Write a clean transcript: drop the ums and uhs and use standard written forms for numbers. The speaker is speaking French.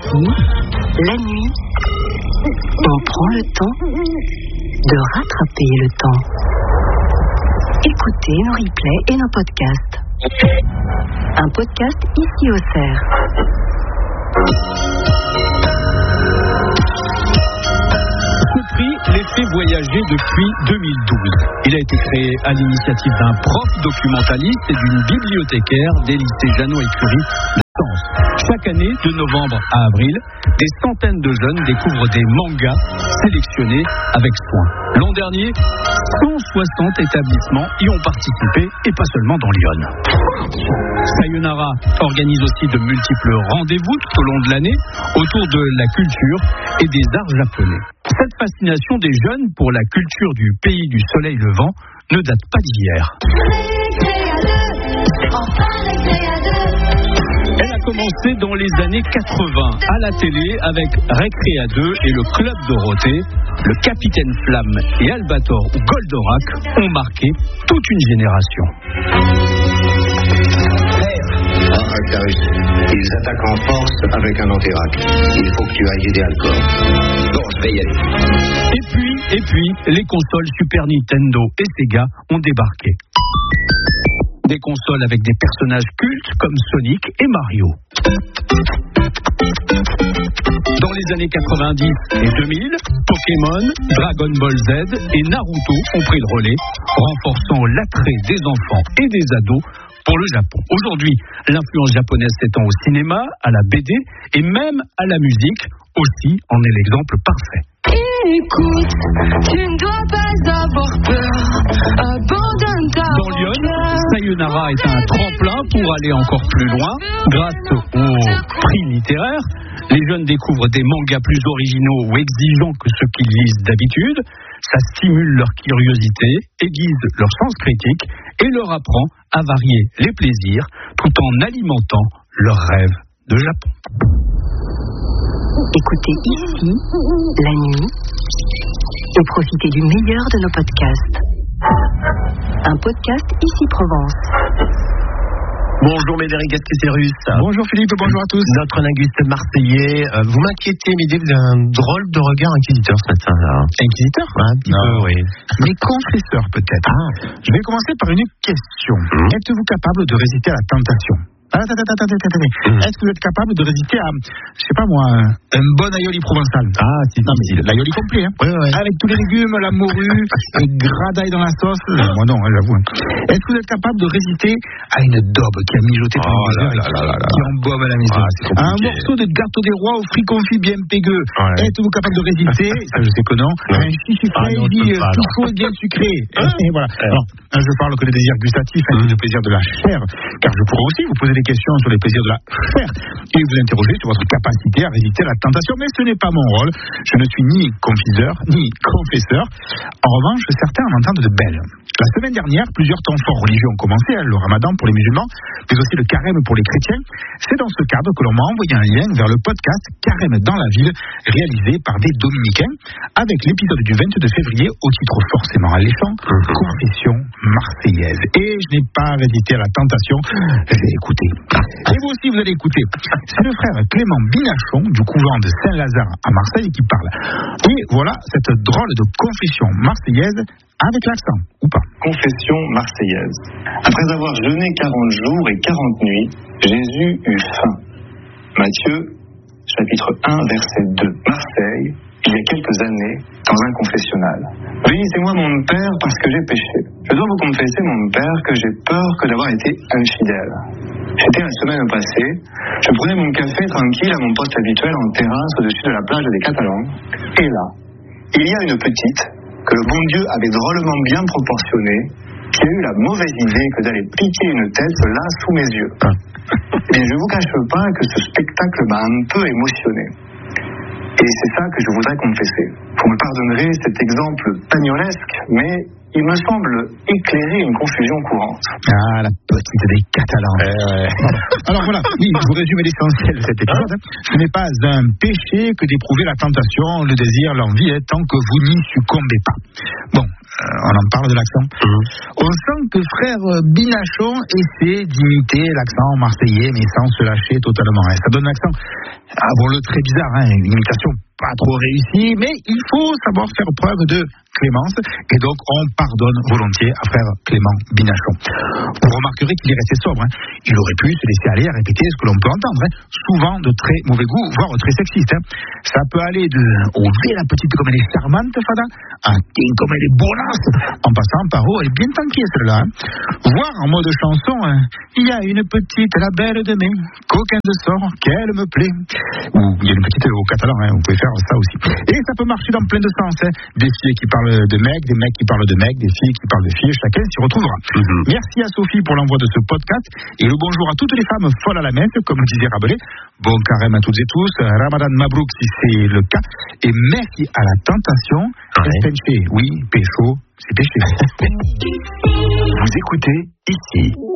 Ici, la nuit, on prend le temps de rattraper le temps. Écoutez nos replays et nos podcasts. Un podcast ici au Cerf. Ce prix les fait voyager depuis 2012. Il a été créé à l'initiative d'un prof documentaliste et d'une bibliothécaire des lycées Jeannot et Curie de Sens. Chaque année, de novembre à avril, des centaines de jeunes découvrent des mangas sélectionnés avec soin. L'an dernier, 160 établissements y ont participé, et pas seulement dans Lyon. Sayonara organise aussi de multiples rendez-vous tout au long de l'année autour de la culture et des arts japonais. Cette fascination des jeunes pour la culture du pays du soleil levant ne date pas d'hier. Elle a commencé dans les années 80 à la télé avec Récré à 2 et le Club Dorothée. Le Capitaine Flamme et Albator ou Goldorak ont marqué toute une génération. Actarus, ils attaquent en force avec un antirac. Il faut que tu ailles aider Alcor. Bon, je vais y aller. Et puis, les consoles Super Nintendo et Sega ont débarqué. Des consoles avec des personnages cultes comme Sonic et Mario. Dans les années 90 et 2000, Pokémon, Dragon Ball Z et Naruto ont pris le relais, renforçant l'attrait des enfants et des ados pour le Japon. Aujourd'hui, l'influence japonaise s'étend au cinéma, à la BD et même à la musique. Aussi en est l'exemple parfait. Écoute, tu ne dois pas avoir peur. Abandonne ta Dans Lyon, Sayonara est un tremplin pour aller encore plus loin. Grâce au prix littéraire, les jeunes découvrent des mangas plus originaux ou exigeants que ceux qu'ils lisent d'habitude. Ça stimule leur curiosité, aiguise leur sens critique et leur apprend à varier les plaisirs tout en alimentant leurs rêves de Japon. Écoutez ici, la nuit, et profitez du meilleur de nos podcasts. Un podcast ici Provence. Bonjour Médéric Gasquet-Cérus. Bonjour Philippe, bonjour à tous. Notre linguiste marseillais. Vous m'inquiétez, Médéric, vous avez un drôle de regard inquisiteur ce matin. Là. Inquisiteur ? Un petit peu, oui. Mais confesseur peut-être. Je vais commencer par une question. Êtes-vous capable de résister à la tentation ? Attendez. Est-ce que vous êtes capable de résister à, je sais pas moi, un bon aioli provençal ? Ah, c'est difficile. L'aioli complet, hein. Oui. Avec tous les légumes, la morue, le gras d'ail dans la sauce. Moi non, j'avoue. Est-ce que vous êtes capable de résister à une daube qui a mijoté pendant des heures et qui embaume à la maison ? À un morceau de gâteau des rois au fruits confits bien pégueux. Ouais. Êtes-vous capable de résister ? Ça, je sais que non. Un chichi fraîche, tout chaud et bien sucré. Et voilà. Alors, je parle que des désirs gustatifs, des plaisirs de la chair, car je pourrais aussi vous poser des questions sur les plaisirs de la chair et vous interroger sur votre capacité à résister à la tentation, mais ce n'est pas mon rôle. Je ne suis ni confiseur ni confesseur. En revanche, certains en entendent de belles. La semaine dernière, plusieurs temps forts religieux ont commencé, le ramadan pour les musulmans, mais aussi le carême pour les chrétiens. C'est dans ce cadre que l'on m'a envoyé un lien vers le podcast Carême dans la ville, réalisé par des dominicains, avec l'épisode du 22 février au titre forcément alléchant, Confession marseillaise. Et je n'ai pas résisté à la tentation, j'ai écouté. Et vous aussi, vous allez écouter. C'est le frère Clément Binachon du couvent de Saint-Lazare à Marseille qui parle. Et voilà cette drôle de confession marseillaise avec l'accent, ou pas. Confession marseillaise. Après avoir jeûné 40 jours et 40 nuits, Jésus eut faim. Matthieu, chapitre 1, verset 2. Marseille, il y a quelques années, dans un confessionnal. Bénissez-moi mon père parce que j'ai péché. Je dois vous confesser mon père que j'ai peur que d'avoir été infidèle. C'était la semaine passée, je prenais mon café tranquille à mon poste habituel en terrasse au-dessus de la plage des Catalans. Et là, il y a une petite que le bon Dieu avait drôlement bien proportionnée, qui a eu la mauvaise idée que d'aller piquer une tête là sous mes yeux. Et je ne vous cache pas que ce spectacle m'a un peu émotionné. Et c'est ça que je voudrais confesser. Vous me pardonnerez cet exemple pagnolesque, mais il me semble éclairer une confusion courante. Ah, la petite des Catalans. Alors voilà, oui, je vous résume l'essentiel de cet épisode. Ce n'est pas un péché que d'éprouver la tentation, le désir, l'envie, tant que vous n'y succombez pas. Bon, on en parle de l'accent. On sent que frère Binachon essaie d'imiter l'accent marseillais, mais sans se lâcher totalement. Ça donne un accent, avouons-le, très bizarre, une imitation pas trop réussie, mais il faut savoir faire preuve de clémence, et donc on pardonne volontiers à frère Clément Binachon. Vous remarquerez qu'il est resté sobre. Il aurait pu se laisser aller à répéter ce que l'on peut entendre, souvent de très mauvais goût, voire très sexiste. Ça peut aller de « Oh, la petite comme elle est charmante, Fada », à « Tiens, comme elle est bonasse », en passant par « Oh, elle est bien tanquée, celle-là ». Voire en mode chanson « Il y a une petite, la belle de mai, coquin de sort, qu'elle me plaît ». Ou il y a une petite au catalan, vous pouvez faire ça aussi. Et ça peut marcher dans plein de sens. Des filles qui parlent de mecs, des mecs qui parlent de mecs, des filles qui parlent de filles, chacun s'y retrouvera. Merci à Sophie pour l'envoi de ce podcast et le bonjour à toutes les femmes folles à la messe, comme disait Rabelais. Bon carême à toutes et tous, Ramadan Mabrouk si c'est le cas, et merci à la tentation. Oui, pécho, c'est péché. Vous écoutez ici.